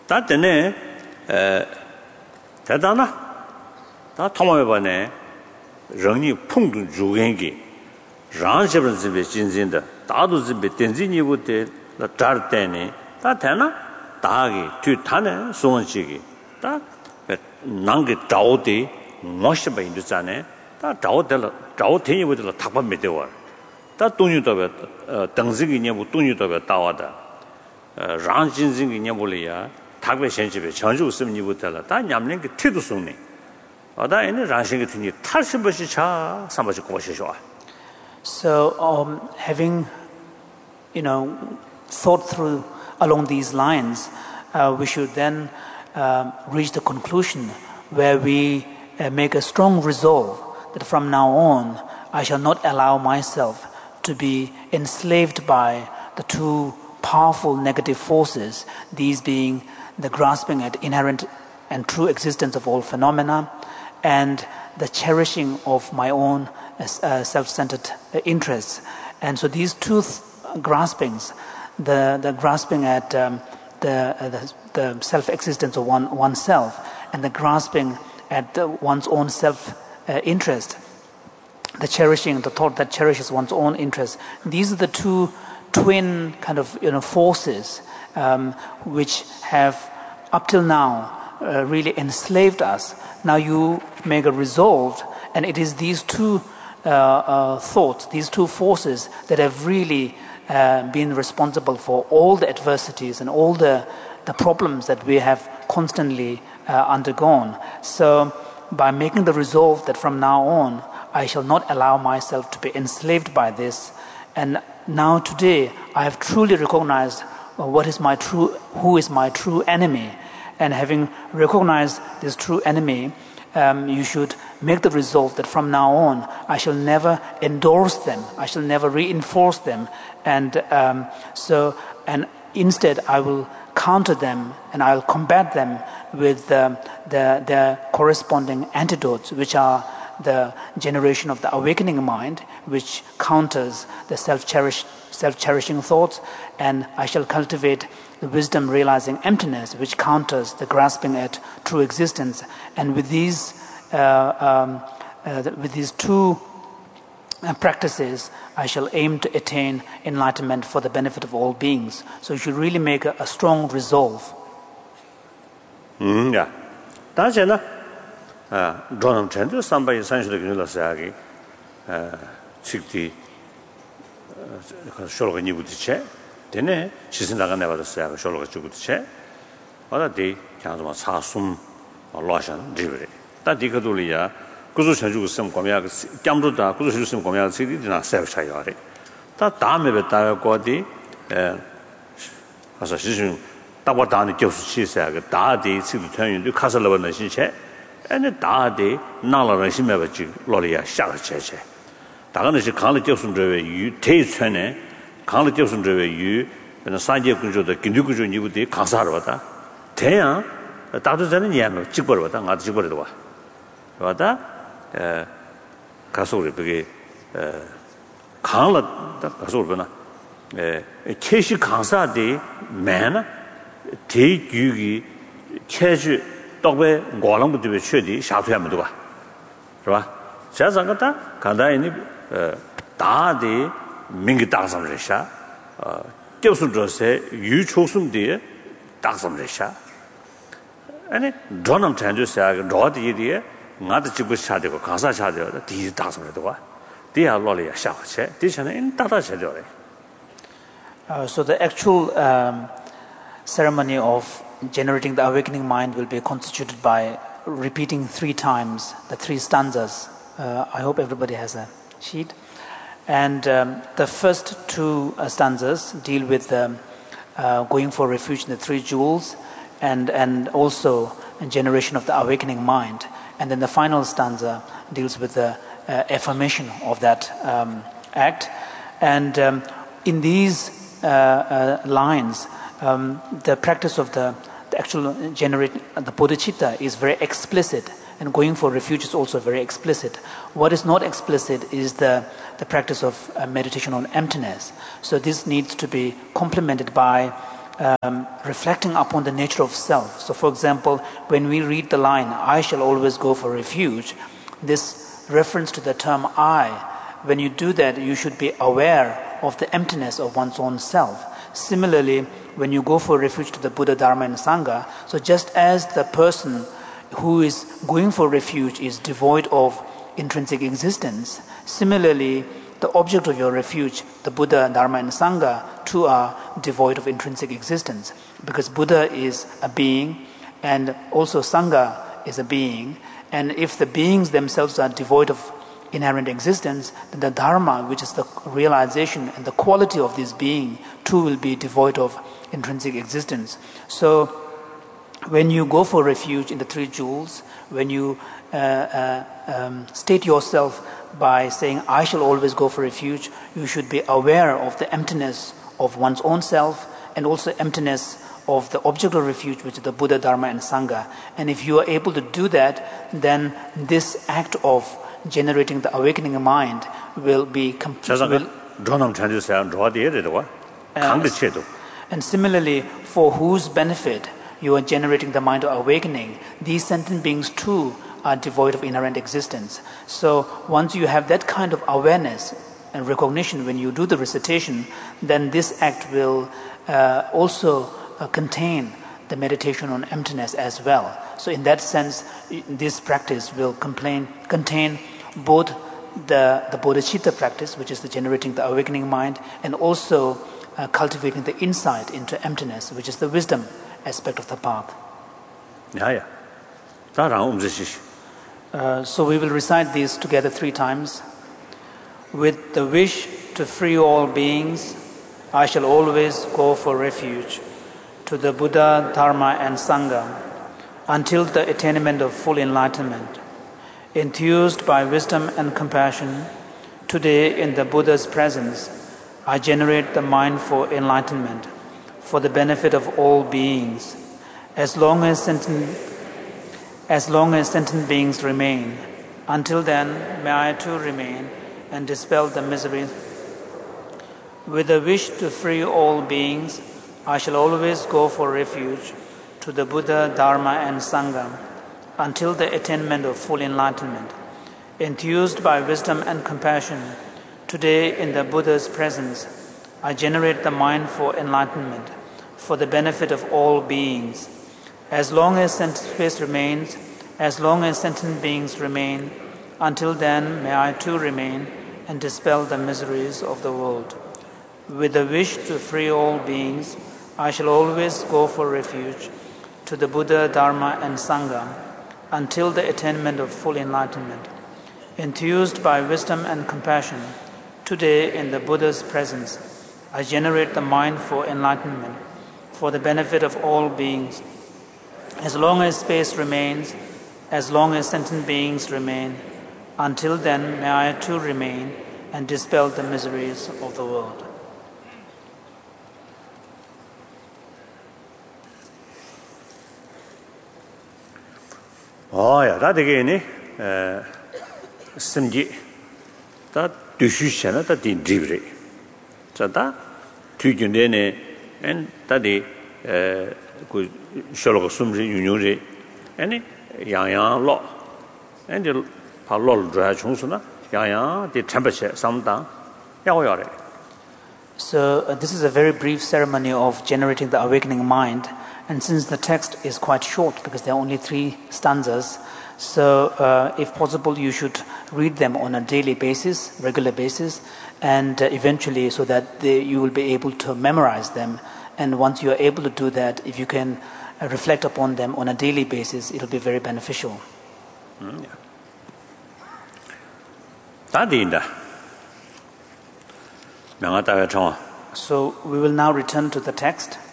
다 때네 대단하 다 통화해봐네 렁니 풍도 주겐기 랑시브는 집에 진진다 다도 집에 덴진이부터 다 때네 다 되나 다기 뒤타네 소원식이 다 난게 자오디 멋있어 인도잖아요 다 자오들 자오테니부터 탁반 메대와 다 돈유도 당직이냐고 돈유도 따와다 랑진진이냐볼이야 탁배 현집에 전주 없음니부터 다 냠는 게 태도 속네 어다 에네 랑신게 되니 탈시버시 차 삼버시 고시쇼아 So having thought through along these lines we should then reach the conclusion where we make a strong resolve that from now on I shall not allow myself to be enslaved by the two powerful negative forces, these being the grasping at inherent and true existence of all phenomena and the cherishing of my own self-centered interests. And so these two graspings, the grasping at the self-existence of oneself and the grasping at one's own self-interest, the cherishing, the thought that cherishes one's own interest, these are the two twin kind of forces which have up till now really enslaved us. Now you make a resolve, and it is these two thoughts, these two forces that have really been responsible for all the adversities and all the problems that we have constantly undergone. So by making the resolve that from now on I shall not allow myself to be enslaved by this, and now today I have truly recognized who is my true enemy, and having recognized this true enemy, you should make the resolve that from now on I shall never endorse them, I shall never reinforce them, and instead I will counter them and I'll combat them with the corresponding antidotes, which are the generation of the awakening mind, which counters the self-cherishing thoughts, and I shall cultivate the wisdom realizing emptiness, which counters the grasping at true existence. And with these two practices, I shall aim to attain enlightenment for the benefit of all beings. So you should really make a strong resolve. Yeah. That's enough. Dronam Chandra, somebody essentially can say, Chikti Shologa Nibuche, Dene, she's in the never say, Shologa Chubuche, other day, Kanzama Sasum or Loshan, Jivri. That Dikadulia, Kuzu some Komiak, Kamruta, Kuzu some Komiak City, did not serve Shayari. That Dame Betaya Godi, as a decision, Tabatani Joshi said, Dadi, City turn into Castle of Nation. And the Dadi, Nala Rashimavachi, Loria, Shalache. Taganish Kali Johnson Driver, you taste Chene, Kali Johnson Driver, you, and the Sanjay Kunjo, the Kindukujo, you would be Kansarvata. Tea, the Tatu Yam, Chikorvata, not Chikorva. Vata, Kasuri, Kala, Kasurvana, a Cheshi Kansa de man, take Yugi, Cheshi. Dogbe Golang to be shitty, Shafiamdua. Shazangata, Kadaini Dadi Mingi Dagsam Resha, Josun Jose, you chosen dear, Dagsam Resha. And it Donam Tandu Sag, Dodi dear, not the Chibu Shadi, Kasa Shadi, these Dagsam Redua. They are Lolia Shache, this and in Tata Shadore. So the actual ceremony of generating the awakening mind will be constituted by repeating 3 times the 3 stanzas. I hope everybody has a sheet. And the first 2 stanzas deal with going for refuge in the 3 jewels and also generation of the awakening mind. And then the final stanza deals with the affirmation of that act. And in these lines, the practice of the actual the bodhicitta is very explicit, and going for refuge is also very explicit. What is not explicit is the practice of meditation on emptiness. So this needs to be complemented by reflecting upon the nature of self. So, for example, when we read the line, I shall always go for refuge, this reference to the term I, when you do that, you should be aware of the emptiness of one's own self. Similarly, when you go for refuge to the Buddha, Dharma, and Sangha, so just as the person who is going for refuge is devoid of intrinsic existence, similarly, the object of your refuge, the Buddha, Dharma, and Sangha, too are devoid of intrinsic existence. Because Buddha is a being, and also Sangha is a being, and if the beings themselves are devoid of inherent existence, then the Dharma, which is the realization and the quality of this being, too will be devoid of intrinsic existence. So, when you go for refuge in the Three Jewels, when you state yourself by saying, I shall always go for refuge, you should be aware of the emptiness of one's own self and also emptiness of the object of refuge, which is the Buddha, Dharma, and Sangha. And if you are able to do that, then this act of generating the awakening mind will be complete. And similarly, for whose benefit you are generating the mind of awakening, these sentient beings too are devoid of inherent existence. So once you have that kind of awareness and recognition when you do the recitation, then this act will also contain the meditation on emptiness as well. So in that sense, this practice will contain both the bodhicitta practice, which is the generating the awakening mind, and also cultivating the insight into emptiness, which is the wisdom aspect of the path. So we will recite these together 3 times. With the wish to free all beings, I shall always go for refuge to the Buddha, Dharma, and Sangha until the attainment of full enlightenment. Enthused by wisdom and compassion, today in the Buddha's presence, I generate the mind for enlightenment, for the benefit of all beings. As long as sentient beings remain, until then may I too remain and dispel the misery. With a wish to free all beings, I shall always go for refuge to the Buddha, Dharma, and Sangha until the attainment of full enlightenment. Enthused by wisdom and compassion, today in the Buddha's presence, I generate the mind for enlightenment, for the benefit of all beings. As long as space remains, as long as sentient beings remain, until then may I too remain and dispel the miseries of the world. With the wish to free all beings, I shall always go for refuge to the Buddha, Dharma, and Sangha until the attainment of full enlightenment. Enthused by wisdom and compassion, today in the Buddha's presence, I generate the mind for enlightenment, for the benefit of all beings. As long as space remains, as long as sentient beings remain, until then may I too remain and dispel the miseries of the world. 다 되게니 심지 다 두슈샤나 다 딘드리브리 자다 뒤준데네 엔 다디 그 셜로가 숨지 유뉴리 아니 양양로 엔디 발로를 줘야 총수나 양양 디 템퍼처 삼당 야고야래. So this is a very brief ceremony of generating the awakening mind. And since the text is quite short, because there are only 3 stanzas, so if possible, you should read them on a daily basis, regular basis, and eventually so that you will be able to memorize them. And once you are able to do that, if you can reflect upon them on a daily basis, it will be very beneficial. So we will now return to the text.